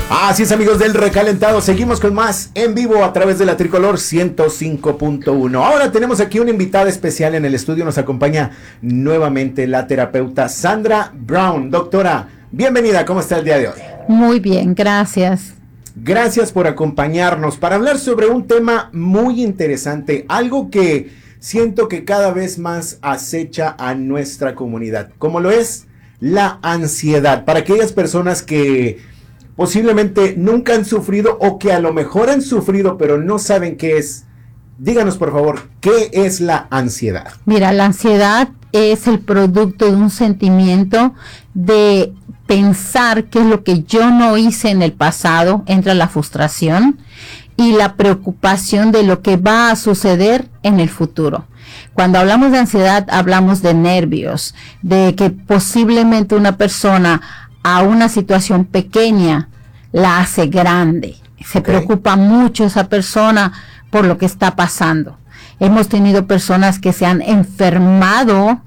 Así es, amigos del Recalentado, seguimos con más en vivo a través de la Tricolor 105.1. Ahora tenemos aquí una invitada especial en el estudio, nos acompaña nuevamente la terapeuta Sandra Brown. Doctora, bienvenida, ¿cómo está el día de hoy? Muy bien, gracias. Gracias por acompañarnos para hablar sobre un tema muy interesante, algo que siento que cada vez más acecha a nuestra comunidad, como lo es la ansiedad. Para aquellas personas que posiblemente nunca han sufrido o que a lo mejor han sufrido pero no saben qué es, díganos por favor, ¿qué es la ansiedad? Mira, la ansiedad es el producto de un sentimiento de pensar qué es lo que yo no hice en el pasado, entra la frustración y la preocupación de lo que va a suceder en el futuro. Cuando hablamos de ansiedad, hablamos de nervios, de que posiblemente una persona a una situación pequeña la hace grande. Se preocupa mucho esa persona por lo que está pasando. Hemos tenido personas que se han enfermado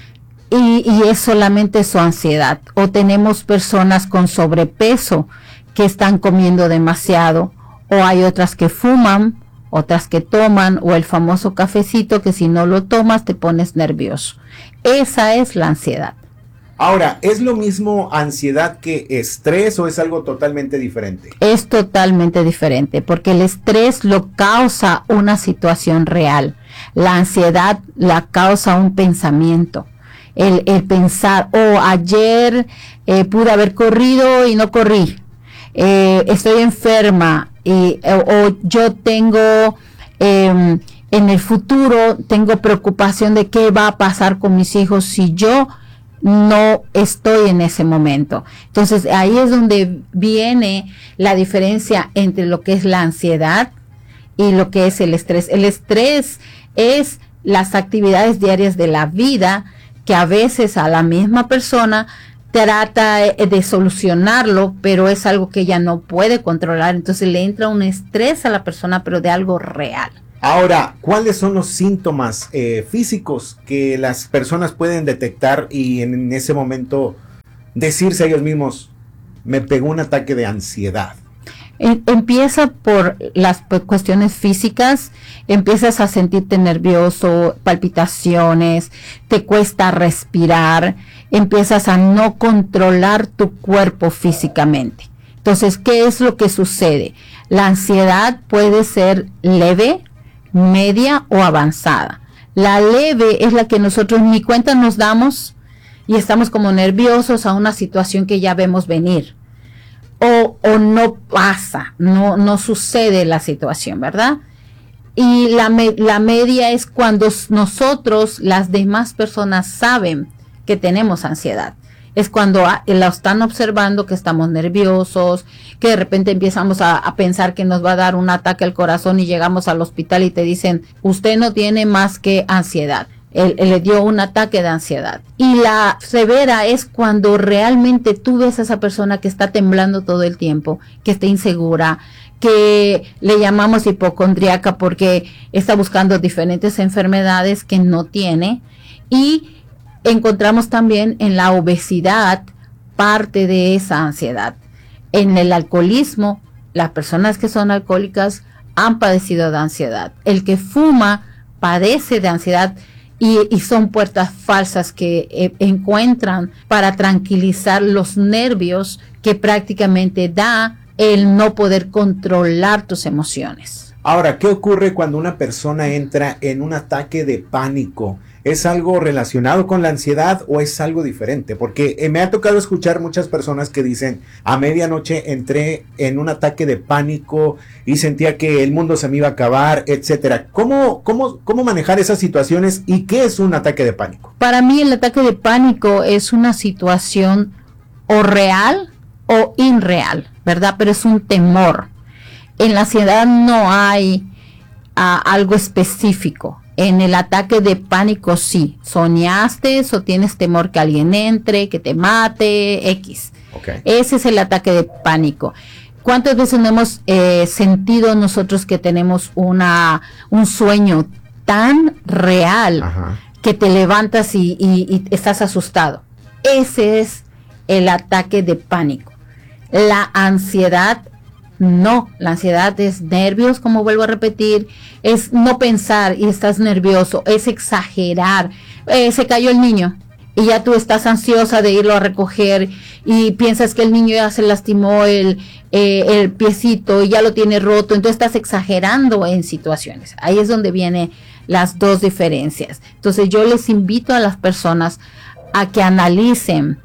y es solamente su ansiedad. O tenemos personas con sobrepeso que están comiendo demasiado, o hay otras que fuman, otras que toman, o el famoso cafecito que si no lo tomas te pones nervioso. Esa es la ansiedad. Ahora, ¿es lo mismo ansiedad que estrés o es algo totalmente diferente? Es totalmente diferente, porque el estrés lo causa una situación real. La ansiedad la causa un pensamiento. El pensar, ayer pude haber corrido y no corrí. Estoy enferma o yo tengo... en el futuro tengo preocupación de qué va a pasar con mis hijos si yo no estoy en ese momento. Entonces ahí es donde viene la diferencia entre lo que es la ansiedad y lo que es el estrés. El estrés es las actividades diarias de la vida que a veces a la misma persona trata de solucionarlo, pero es algo que ella no puede controlar. Entonces le entra un estrés a la persona, pero de algo real. Ahora, ¿cuáles son los síntomas físicos que las personas pueden detectar y en ese momento decirse a ellos mismos, me pegó un ataque de ansiedad? Empieza por las cuestiones físicas, empiezas a sentirte nervioso, palpitaciones, te cuesta respirar, empiezas a no controlar tu cuerpo físicamente. Entonces, ¿qué es lo que sucede? La ansiedad puede ser leve, media o avanzada. La leve es la que nosotros ni cuenta nos damos y estamos como nerviosos a una situación que ya vemos venir. O no pasa, no sucede la situación, ¿verdad? Y la media es cuando nosotros, las demás personas saben que tenemos ansiedad. Es cuando la están observando que estamos nerviosos, que de repente empezamos a pensar que nos va a dar un ataque al corazón y llegamos al hospital y te dicen, usted no tiene más que ansiedad. Él le dio un ataque de ansiedad. Y la severa es cuando realmente tú ves a esa persona que está temblando todo el tiempo, que está insegura, que le llamamos hipocondríaca porque está buscando diferentes enfermedades que no tiene. Y encontramos también en la obesidad parte de esa ansiedad. En el alcoholismo, las personas que son alcohólicas han padecido de ansiedad. El que fuma padece de ansiedad y son puertas falsas que encuentran para tranquilizar los nervios que prácticamente da el no poder controlar tus emociones. Ahora, ¿qué ocurre cuando una persona entra en un ataque de pánico? ¿Es algo relacionado con la ansiedad o es algo diferente? Porque me ha tocado escuchar muchas personas que dicen, a medianoche entré en un ataque de pánico y sentía que el mundo se me iba a acabar, etcétera. ¿Cómo manejar esas situaciones y qué es un ataque de pánico? Para mí el ataque de pánico es una situación o real o irreal, ¿verdad? Pero es un temor. En la ansiedad no hay algo específico. En el ataque de pánico sí, soñaste o tienes temor que alguien entre, que te mate, X. Okay. Ese es el ataque de pánico. ¿Cuántas veces no hemos sentido nosotros que tenemos un sueño tan real que te levantas y estás asustado? Ese es el ataque de pánico. La ansiedad, no, la ansiedad es nervios, como vuelvo a repetir, es no pensar y estás nervioso, es exagerar. Se cayó el niño y ya tú estás ansiosa de irlo a recoger y piensas que el niño ya se lastimó el piecito y ya lo tiene roto, entonces estás exagerando en situaciones. Ahí es donde vienen las dos diferencias. Entonces yo les invito a las personas a que analicen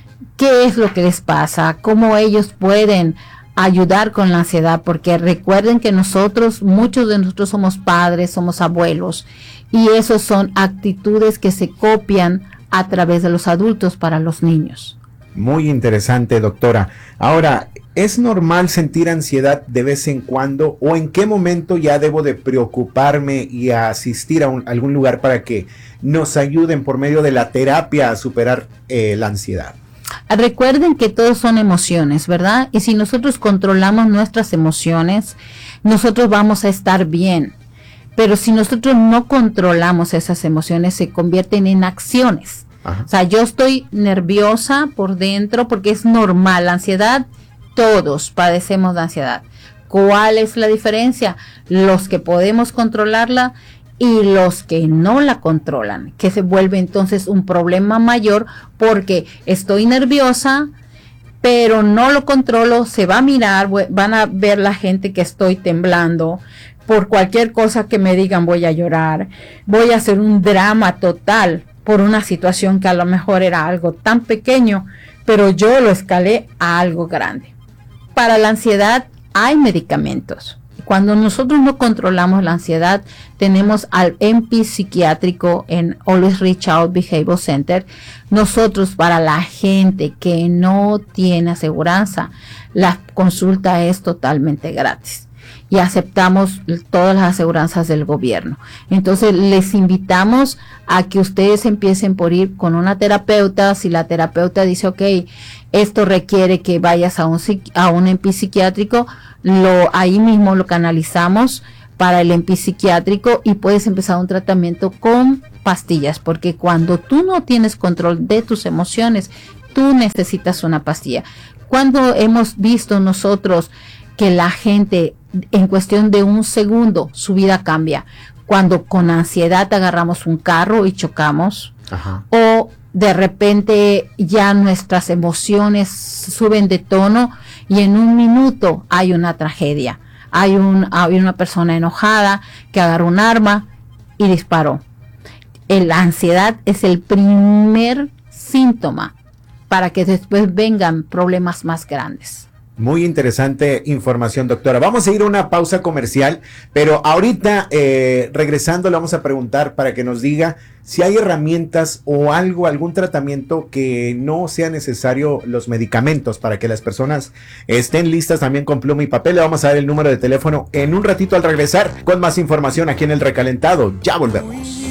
qué es lo que les pasa, cómo ellos pueden ayudar con la ansiedad, porque recuerden que muchos de nosotros somos padres, somos abuelos, y esos son actitudes que se copian a través de los adultos para los niños. Muy interesante, doctora. Ahora, ¿es normal sentir ansiedad de vez en cuando o en qué momento ya debo de preocuparme y asistir a algún lugar para que nos ayuden por medio de la terapia a superar la ansiedad? Recuerden que todos son emociones, ¿verdad? Y si nosotros controlamos nuestras emociones, nosotros vamos a estar bien. Pero si nosotros no controlamos esas emociones, se convierten en acciones. Ajá. O sea, yo estoy nerviosa por dentro porque es normal. La ansiedad, todos padecemos de ansiedad. ¿Cuál es la diferencia? Los que podemos controlarla y los que no la controlan, que se vuelve entonces un problema mayor porque estoy nerviosa, pero no lo controlo, se va a mirar, van a ver la gente que estoy temblando, por cualquier cosa que me digan voy a llorar, voy a hacer un drama total por una situación que a lo mejor era algo tan pequeño, pero yo lo escalé a algo grande. Para la ansiedad hay medicamentos. Cuando nosotros no controlamos la ansiedad, tenemos al MP psiquiátrico en Always Reach Out Behavioral Center. Nosotros, para la gente que no tiene aseguranza, la consulta es totalmente gratis y aceptamos todas las aseguranzas del gobierno. Entonces, les invitamos a que ustedes empiecen por ir con una terapeuta. Si la terapeuta dice, ok, esto requiere que vayas a un MP psiquiátrico, ahí mismo lo canalizamos para el MP psiquiátrico y puedes empezar un tratamiento con pastillas, porque cuando tú no tienes control de tus emociones, tú necesitas una pastilla. Cuando hemos visto nosotros que la gente en cuestión de un segundo su vida cambia, cuando con ansiedad agarramos un carro y chocamos, ajá, o de repente ya nuestras emociones suben de tono y en un minuto hay una tragedia. Hay una persona enojada que agarró un arma y disparó. La ansiedad es el primer síntoma para que después vengan problemas más grandes. Muy interesante información, doctora. Vamos a ir a una pausa comercial, pero ahorita regresando le vamos a preguntar para que nos diga si hay herramientas o algún tratamiento que no sea necesario los medicamentos para que las personas estén listas también con pluma y papel. Le vamos a dar el número de teléfono en un ratito al regresar con más información aquí en El Recalentado. Ya volvemos.